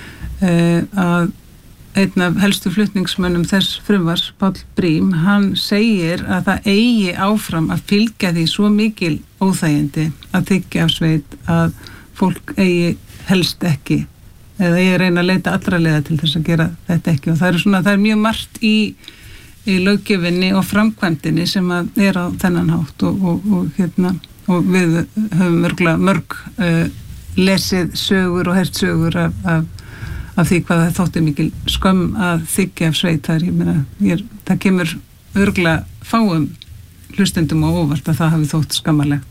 uh, að einn af helstu flutningsmönnum þess frumvars, Páll Brím, hann segir að það eigi áfram að fylgja því svo mikil óþægindi að þykja af sveit að fólk eigi helst ekki eða ég reyna að leita allra leiða til þess að gera þetta ekki og það er svona, það er mjög margt í, í löggjöfinni og framkvæmdinni sem að er á þennan hátt og, og, og hérna og við höfum mörgla mörg uh, lesið sögur og heyrt sögur af, af, af því hvað það þótti mikil skömm að þykja af sveit þar, ég meina, ég, það kemur örgla fáum hlustendum og óvart að það hafi þótt skammarlegt.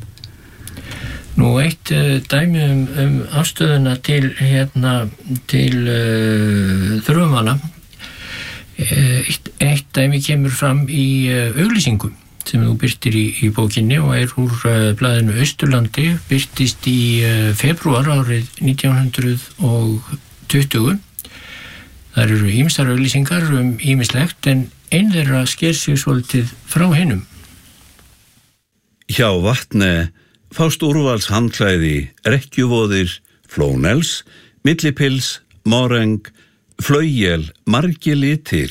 Nú eitt uh, dæmi um, um afstöðuna til hérna til uh, þurfamanna eitt, eitt dæmi kemur fram í uh, auglýsingum sem þú birtir í, í bókinni og er úr uh, blaðinu Austurlandi, birtist í uh, febrúar árið nítján hundruð tuttugu. Það eru ýmsar auglýsingar um ýmislegt en ein þeirra sker sig svolítið frá hinum. Hjá Vatne fást úrvals handklæði, rekkjuvóðir, flónels, millipils, moreng, flaugel, margir litir.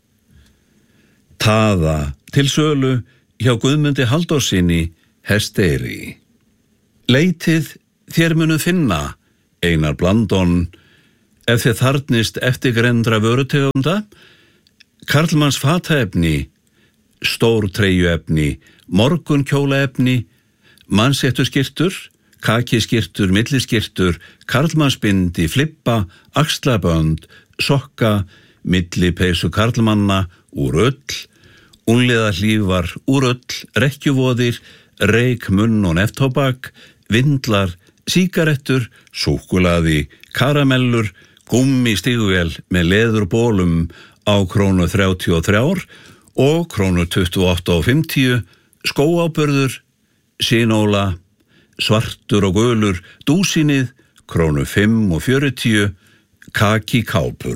Taða til sölu hjá Guðmundi Halldórssyni, Hesteyri. Leitið þér munu finna, Einar Blandón, ef þið þarnist eftirgrendra vörutegunda, karlmanns fataefni, stór treyjuefni, morgunkjólaefni, mannsettuskirtur, kakiskirtur, milliskirtur, karlmannsbindi, flippa, axlabönd, sokka, millipeysu karlmanna úr ull, únliðahlífar úr ull, rekkjuvoðir, reik, munn og neftóbak, vindlar, sígarettur, súkkulaði, karamellur, gúmmi stígvél með leðurbólum á krónu þrjátíu og þrjár og krónu tuttugu og átta og fimmtíu, skóáburður, sinóla, svartur og gulur, dúsinið, krónu fimm og fjörutíu, kaki kápur.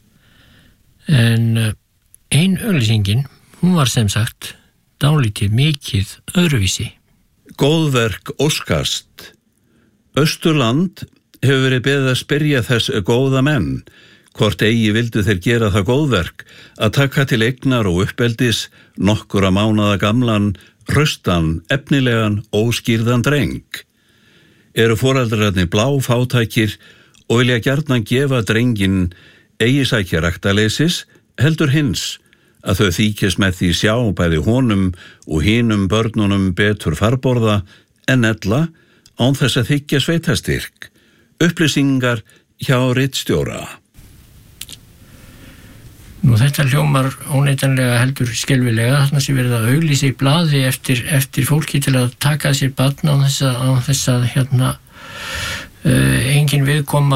En ein auglýsingin, hún var sem sagt dálítið mikið öðruvísi. Góðverk óskast. Austurland hefur verið beðið að spyrja þess góða menn, hvort eigi vildu þeir gera það góðverk að taka til eignar og uppeldis nokkura mánaða gamlan, hraustan, efnilegan, óskýrðan dreng. Eru foreldrarnir bláfátækir og vilja gjarnan gefa drenginn eigi sækja ræktarleysis, heldur hins að þau þykjast með því sjá bæði honum og hinum börnunum betur farborða en ella án þess að þykja sveitastyrk. Upplýsingar hjá ritstjóra. Nú þetta hljómar óneitanlega heldur skelfilega, þarna sé verið að auglýsa í blaði eftir, eftir fólki til að taka sér barn á þess að, á þess að hérna, uh, engin viðkoma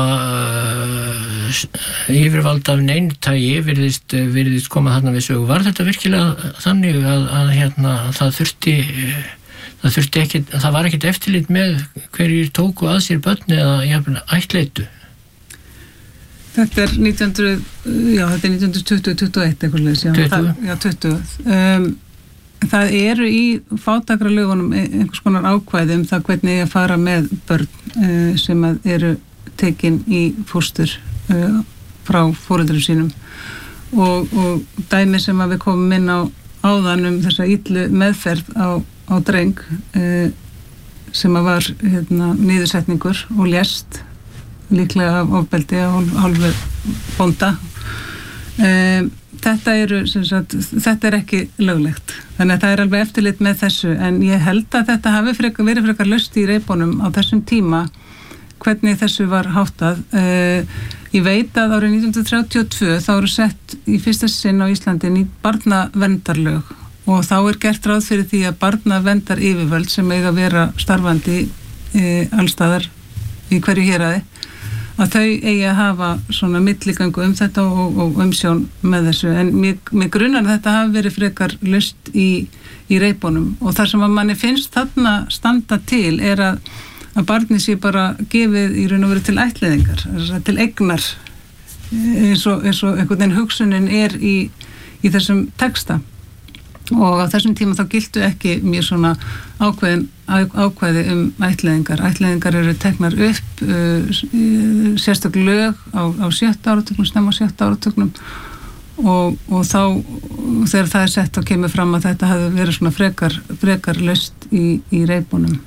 uh, yfirvald af neintægi virðist, virðist koma þarna við sögu. Var þetta virkilega þannig að, að hérna, það þurfti, það þurfti ekki, það var ekkert eftirlit með hverjir tóku að sér börn eða jafnvel ættleitu? Þetta er nítján hundruð, já, þetta er nítján hundruð tuttugu til tuttugu og eitt eitthvað leys, já, tuttugu. Það, já, tuttugu. Um, það eru í fátækralögunum einhvers konar ákvæði um það hvernig að fara með börn uh, sem að eru tekin í fóstur uh, frá foreldrum sínum og, og dæmi sem að við komum inn á áðan um þessa illu meðferð á, á dreng uh, sem að var hérna, niðursetningur og lést líklega af ofbeldi á hálfu bónda. Um, þetta eru, sem sagt, þetta er ekki löglegt. Þannig að það er alveg eftirlit með þessu, en ég held að þetta hafi frekar, verið frekar laust í reipunum á þessum tíma hvernig þessu var háttað. Uh, ég veit að árið nítján hundruð þrjátíu og tvö þá eru sett í fyrsta sinn á Íslandi ný barnaverndarlög og þá er gert ráð fyrir því að barnaverndar yfirvöld sem eiga að vera starfandi uh, allstaðar í hverju héraði að þau eigi að hafa svona milligangu um þetta og, og umsjón með þessu, en mér, mér grunar að þetta hafi verið frekar laust í, í reipunum og þar sem að manni finnst þarna standa til er að, að barnið sé bara gefið í raun og veru til ættleiðingar, til eignar eins og, eins og einhvern veginn hugsunin er í, í þessum texta og á þessum tíma þá giltu ekki mjög svona ákveðin, ákveði um ættleiðingar. Ættleiðingar eru teknar upp uh, sérstök lög á, á sjötta áratugnum, snemma á sjötta áratugnum og, og þá þegar það er sett þá kemur fram að þetta hafi verið svona frekar, frekar laust í, í reipunum.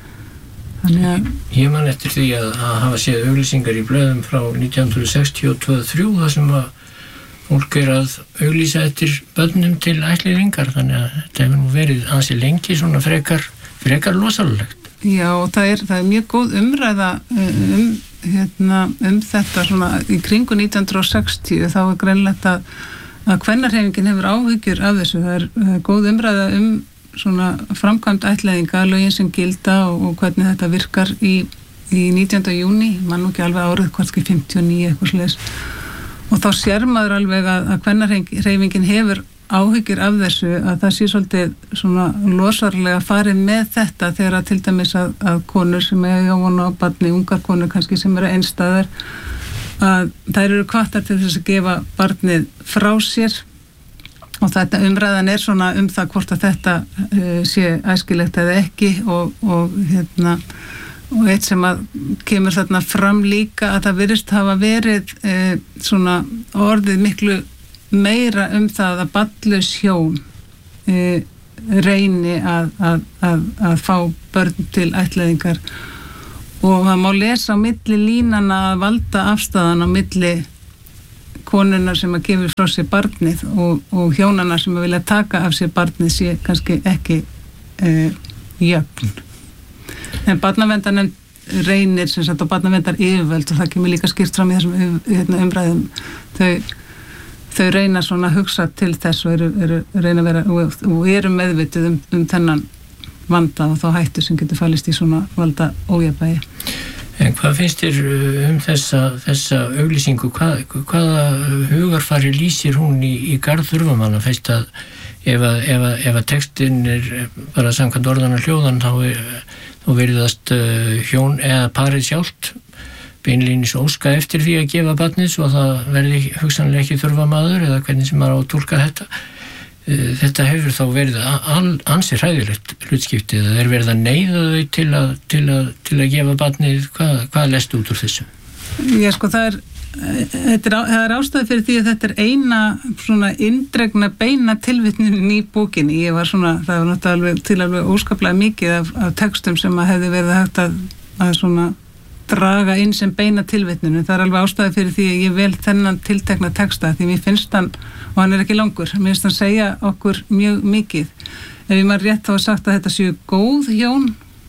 Þannig að Ég man eftir því að, að hafa séð auglýsingar í blöðum frá nítján hundruð sextíu og tvö til þrjú þar sem að fólk er að auglýsa eftir börnum til ættleiðingar, þannig að þetta hefur nú verið ansi lengi svona frekar, frekar losalegt. Já, og það er, það er mjög góð umræða um, hérna, um þetta svona í kringu nítján hundruð sextíu þá er greinlegt að, að kvennahreyfingin hefur áhyggjur af þessu. Það er, það er góð umræða um svona framkvæmd ættleiðinga, lögin sem gilda og, og hvernig þetta virkar í, í nítjánda júní, mann nú ekki alveg árið, hvorki fimmtíu og níu eitthvað svoleiðis. Og þá sér maður alveg að, að kvennahreyfingin hefur áhyggjur af þessu að það sé svolítið svona losarlega farið með þetta þegar að til dæmis að, að konur sem eiga vona á barni, ungar konur kannski sem eru einstæðar, að þær eru hvattar til þess að gefa barnið frá sér og þetta umræðan er svona um það hvort að þetta uh, sé æskilegt eða ekki og, og hérna og eitt sem að kemur þarna fram líka að það virðist hafa verið e, svona orðið miklu meira um það að barnlaus hjón e, reyni að, að, að, að fá börn til ættleiðingar og það má lesa á milli línana að valda afstæðan á milli konunar sem að gefa frá sér barnið og, og hjónana sem að vilja taka af sér barnið sé kannski ekki e, jöfn. En barnaverndarnefnd reynir sem sagt á barnaverndar yfirvöld og það kemur líka skýrt fram í þessum hérna, umræðum þau, þau reyna svona að hugsa til þess og eru, eru reyna að vera og, og eru meðvituð um, um þennan vanda og þá hættu sem getur falist í svona valda ójafnvægi. En hvað finnst þér um þessa, þessa auglýsingu, hvað, hvaða hugarfari lýsir hún í, í garð þurfamanna fyrst að ef að, ef að, ef að textin er bara samkvæmt orðan og hljóðan þá, þá veriðast uh, hjón eða parið sjálft beinlínis óska eftir því að gefa barnið svo að það verði hugsanlega ekki þurfa maður eða hvernig sem maður á að túlka þetta. Uh, þetta hefur þá verið al, ansi hræðilegt hlutskipti eða er verið að neyða þau til að, til að, til að gefa barnið, hvað, hvað lestu út úr þessu? Já sko það er Þetta er, það er ástæði fyrir því að þetta er eina svona indregna beina tilvitnunin í bókinni. Ég var svona, það var náttúrulega til alveg óskaplega mikið af, af textum sem að hefði verið hægt að, að svona draga inn sem beina tilvitnunum. Það er alveg ástæði fyrir því að ég vel þennan tiltekna texta því mér finnst hann, og hann er ekki langur, mér finnst hann segja okkur mjög mikið. Ef ég maður rétt þá að sagt að þetta séu góð hjón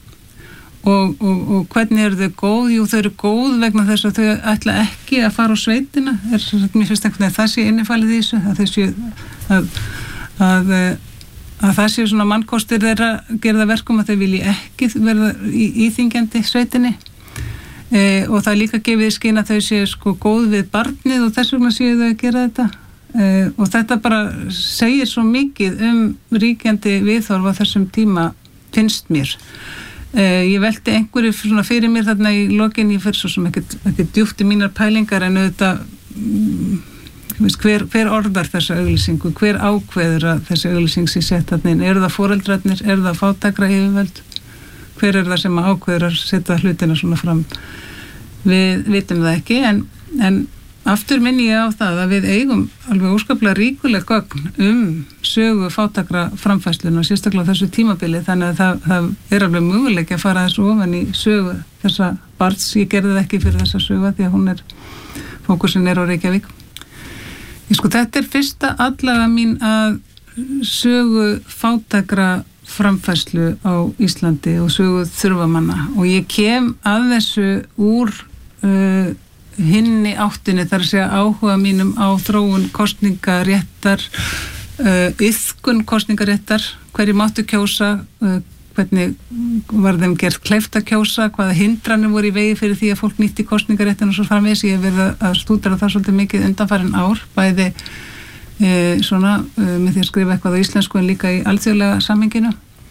Og, og, og hvernig eru þau góð? Jú, þau eru góð vegna þess að þau ætla ekki að fara á sveitina. Er, mér finnst einhvern veginn að það sé innifælið í þessu, að þau séu að, að, að það séu svona mannkostir þeirra gerða verkum að þau vilji ekki verða í, íþyngjandi sveitinni e, og það er líka gefið í skyn að þau séu sko góð við barnið og þess vegna séu þau að gera þetta e, og þetta bara segir svo mikið um ríkjandi viðhorf á þessum tíma finnst mér. Uh, ég velti einhverju svona fyrir mér þarna í lokin, ég fyrir svo sem ekkert, ekkert djúpt í mínar pælingar en auðvitað um, hver, hver orðar þessa auglýsingu, hver ákveður að þessi auglýsing sé sett þarna inn, eru það foreldrarnir, eru það fátækra yfirvöld, hver er það sem ákveður að setja hlutina svona fram, við vitum það ekki en, en aftur minni ég á það að við eigum alveg óskaplega ríkuleg gögn um sögu fátækra framfærsluna og sérstaklega þessu tímabili þannig að það, það er alveg möguleik að fara þessu ofan í sögu þessa barns, ég gerði það ekki fyrir þessa sögu því að hún er, fókusin er á Reykjavík. Ég sko þetta er fyrsta allavega mín að sögu fátækra framfærslu á Íslandi og sögu þurfamanna og ég kem að þessu úr uh, hinni áttinni þar að segja áhuga mínum á þróun kosningaréttar uh, iðkun kosningaréttar hverju máttu kjósa uh, hvernig var þeim gert kleift að kjósa hvaða hindranir voru í vegi fyrir því að fólk nýtti kosningaréttin og svo framvegis ég hef verið að stúdera það svolítið mikið undanfarin ár bæði uh, svona uh, með því að skrifa eitthvað á íslensku en líka í alþjóðlega samhenginu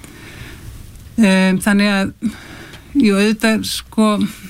um, þannig að jú auðvitað sko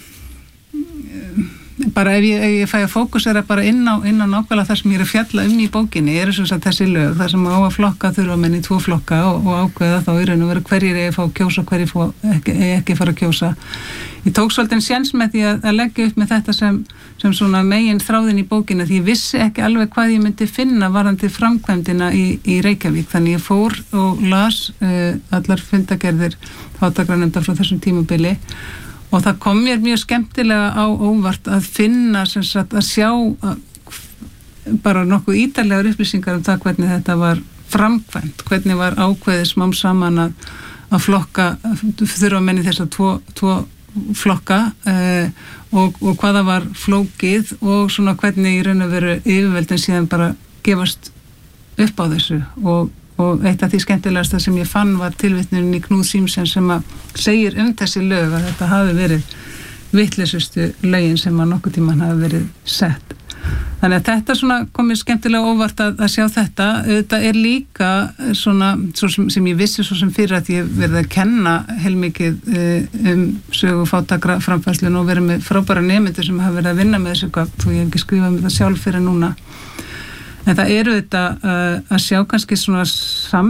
bara ef ég, ef ég fæ að fókusera bara inn á, inn á nákvæmlega það sem ég er að fjalla um í bókinni er þess að þessi lög, það sem á að flokka þurfa menn í tvo flokka og, og ákveða þá í raun og veru hverjir er að fá að kjósa hverjir fá, ekki, ekki fara að kjósa. Ég tók svolítið séns með því að, að leggja upp með þetta sem, sem svona megin þráðin í bókinni því ég vissi ekki alveg hvað ég myndi finna varandi framkvæmdina í, í Reykjavík þannig ég fór og las uh, allar fundagerðir fátækranefndar frá þessum tímabili og það kom mér mjög skemmtilega á óvart að finna, sem sagt, að sjá að, bara nokkuð ítarlegar upplýsingar um það hvernig þetta var framkvæmt, hvernig var ákveðið smám saman að, að flokka, þurfa menni þess að tvo, tvo flokka eh, og, og hvaða var flókið og svona hvernig í raun og veru yfirveldin síðan bara gefast upp á þessu og og eitt af því skemmtilegasta sem ég fann var tilvitnunin í Knúð Símsen sem að segir um þessi lög að þetta hafi verið vitleisustu lögin sem að nokkuð tíman hafi verið sett. Þannig að þetta svona komið skemmtilega óvart að, að sjá þetta. Þetta er líka svona svo sem, sem ég vissi svo sem fyrir að ég verið að kenna heilmikið um sögu fátækra framfærslun og verið með frábæra nemendur sem hafa verið að vinna með þessu gögn og ég hef ekki skrifað með það sjálf fyrir núna. En það eru þetta uh, að sjá kannski svona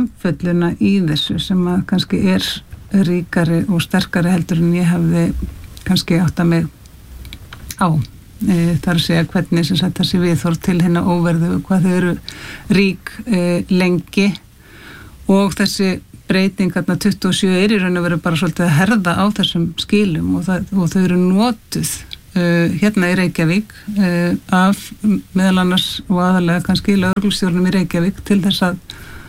samfelluna í þessu sem að kannski er ríkari og sterkari heldur en ég hefði kannski átta mig á. E, þar að segja hvernig sem sagt þessi viðhorf til hérna óverðu, hvað þau eru rík e, lengi og þessi breyting hérna tuttugu og sjö er í raun og veru bara svolítið að herða á þessum skilum og, það, og þau eru notuð e, hérna í Reykjavík e, af meðal annars og aðalega kannski lögreglustjórnum í Reykjavík til þess að,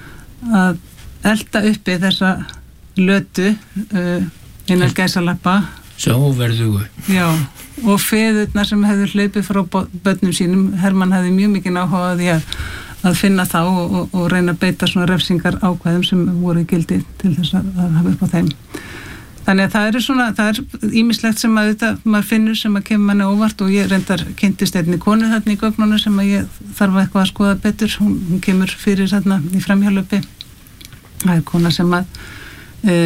að elta uppi þessa lötu e, innan gæsalappa svo óverðugu. Já, og feðurnar sem hefðu hlaupið frá börnum sínum, Hermann hefði mjög mikið áhuga á því að, að finna þá og, og, og reyna að beita svona refsingar ákvæðum sem voru í gildi til þess að, að hafa upp á þeim. Þannig að það eru svona, það er ýmislegt sem að þetta, maður finnur sem að kemur manni óvart og ég reyndar kynntist einni konu þarna í gögnunum sem að ég þarf eitthvað að skoða betur, hún, hún kemur fyrir þarna í framhjálpi. Það er kona sem að e,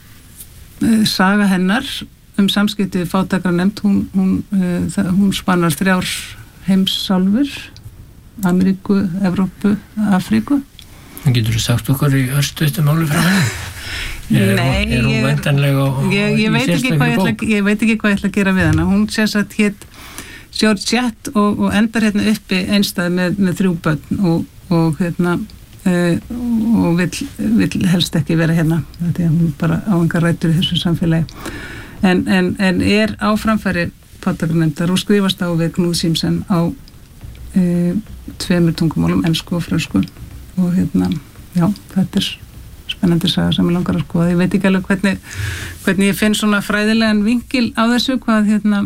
e, saga hennar um samskipti fátækra nefnd, hún, hún, uh, hún spannar þrjár heimsálfur, Ameríku, Evrópu, Afríku. En getur þú sagt okkur í örstuðtum máli frá henni? Er, Nei, er hún væntanlega og, ég, ég, veit ekki hvað ég, ætla, ég veit ekki hvað ég ætla að gera við hana. Hún sést að hétt Georgette og, og endar hérna uppi einstæð með, með þrjú börn og, og hérna uh, og vill, vill helst ekki vera hérna. Þetta er hún bara á engar rætur í þessu samfélagi. En, en, en er á framfæri fátækranefndar og skrifast á við Knúð Símsen á e, tveimur tungumálum, ensku og frönsku og hérna, já, þetta er spennandi saga sem ég langar að skoða. Ég veit ekki alveg hvernig, hvernig ég finn svona fræðilegan vinkil á þessu, hvað hérna,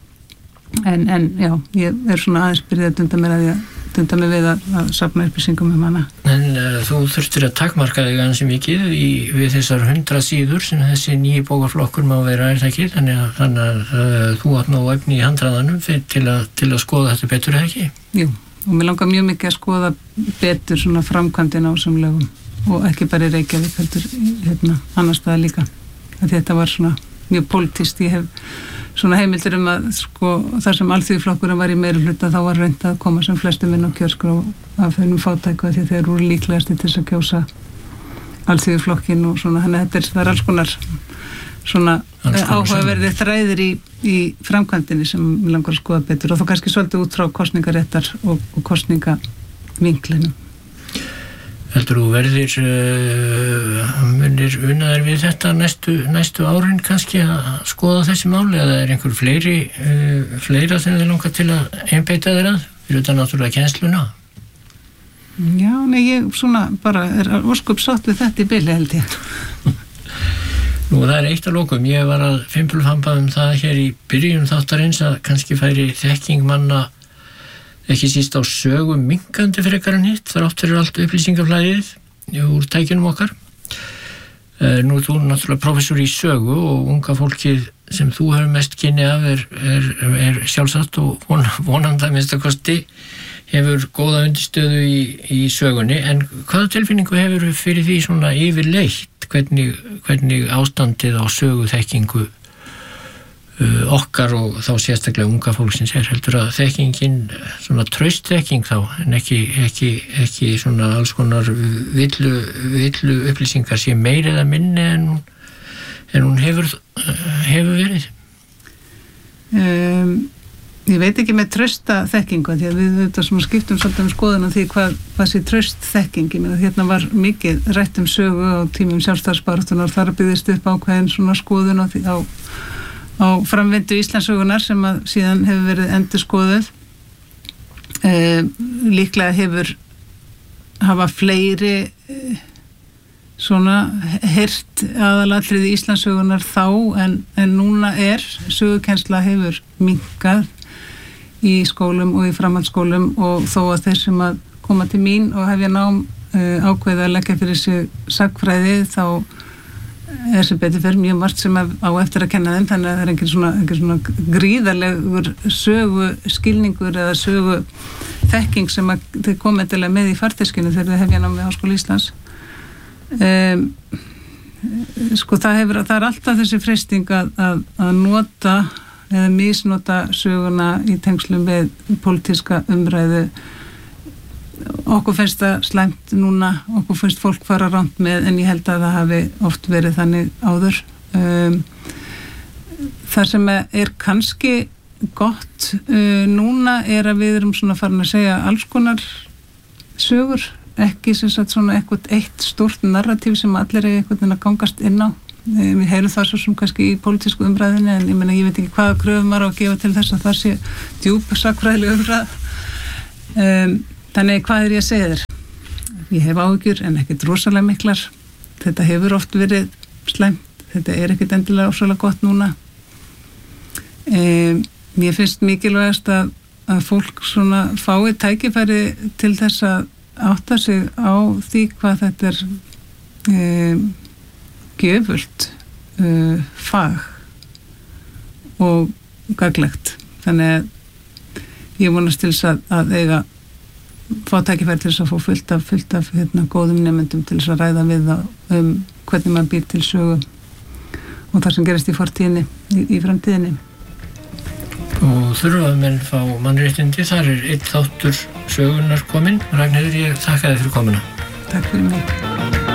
en, en já, ég er svona aðeins byrjað að dunda mér að ég dunda mig við að, að safna upplýsingum um hana. En uh, þú þurftir að takmarka þig ansi mikið í, við þessar hundra síður sem þessi nýji bókaflokkur má vera, er það ekki? Þannig að, þannig að uh, þú átt ná efni í handraðanum til að, til að skoða þetta betur, eða ekki? Jú, og mér langar mjög mikið að skoða betur svona framkvæmdina á þessum lögum og ekki bara í Reykjavík, heldur hérna, annars staðar líka. Þetta var svona mjög pólitískt, ég hef svona heimildir um að sko þar sem alþýðuflokkurinn var í meirihluta þá var reynt að koma sem flestum inn á kjörskrá af hennum fátæku því þeir eru líklegasti til þess að kjósa alþýðuflokkin og svona, þannig að þetta er, það er alls konar svona áhugaverði þræðir í, í framkvæmdinni sem við langar að skoða betur og þá kannski svolítið út frá kosningaréttar og, og kosningavinklinu. Heldur þú verðir uh, munir unaðir við þetta næstu, næstu árin kannski að skoða þessi máli eða er einhver fleiri uh, fleira sem þið langar til að einbeita þér að fyrir þetta náttúrulega kennsluna? Já, nei, ég svona bara er ósköp sátt við þetta í bili held ég. Nú, það er eitt að lokum. Ég var að fimpulfamba um það hér í byrjun þáttarins að kannski færi þekking manna ekki síst á sögum minkandi frekar en hitt, þrátt fyrir allt upplýsingaflæðið úr tækjunum okkar. Nú er þú náttúrulega prófessor í sögu og unga fólkið sem þú hefur mest kynni af er, er, er sjálfsagt og von, vonandi að minnsta kosti hefur góða undirstöðu í, í sögunni, en hvaða tilfinningu hefur fyrir því svona yfirleitt, hvernig, hvernig ástandið á söguþekkingu Uh, okkar og þá sérstaklega unga fólksins er heldur að þekkingin svona traustþekking þá en ekki, ekki, ekki svona alls konar villu, villu upplýsingar sé meiri eða minni en hún, en hún hefur, hefur verið. Um, ég veit ekki með trausta þekkingu því að við þetta svona skiptum svolítið um skoðun á því hvað, hvað sé traust þekkingi með að hérna var mikið rætt um sögu á tímum sjálfstæðisbaráttunar og þar byggðist upp ákveðin svona skoðun á því á á framvindu Íslandssögunar sem að síðan hefur verið endurskoðuð. E, líklega hefur hafa fleiri e, svona heyrt aðalatriði Íslandssögunar þá en, en núna er sögukennsla hefur minnkað í skólum og í framhaldsskólum og þó að þeir sem að koma til mín og hefja nám e, ákveða að leggja fyrir sig sagnfræði þá er sem betur fyrir mjög margt sem á eftir að kenna þeim þannig að það er einhver svona, einhver svona gríðarlegur sögu skilningur eða sögu þekking sem að þau koma eitthvað með í farteskinu þegar þau hefja námi Háskóla Íslands. Um, sko það hefur, það er alltaf þessi freisting að, að, að nota eða misnota söguna í tengslum við pólitíska umræðu. Okkur finnst það slæmt núna, okkur finnst fólk fara rangt með en ég held að það hafi oft verið þannig áður. Um, það sem er kannski gott uh, núna er að við erum svona farin að segja alls konar sögur, ekki sem sagt svona eitthvað eitt stórt narratív sem allir er eitthvað að gangast inn á. Við heyrum það svo sem kannski í pólitísku umræðinni, en ég meina ég veit ekki hvaða kröfum maður á að gefa til þess að það sé djúp sakfræðileg umræð. Um, þannig hvað er ég að segja þér? Ég hef áhyggjur en ekkert rosalega miklar. Þetta hefur oft verið slæmt, þetta er ekkert endilega rosalega gott núna. Um, mér finnst mikilvægast að, að fólk svona fái tækifæri til þess að átta sig á því hvað þetta er um, gjöfult uh, fag og gaglegt. Þannig að ég vonast til þess að, að eiga fá tækifæri til þess að fá fullt af, fullt af hérna, góðum nemyndum til þess að ræða við það um hvernig maður býr til sögu og það sem gerist í fortíðinni, í, í framtíðinni. Og þurfa að menn fá mannréttindi, þar er einn þáttur sögunar kominn. Ragnheiður, ég þakka þér fyrir komuna. Takk fyrir mig.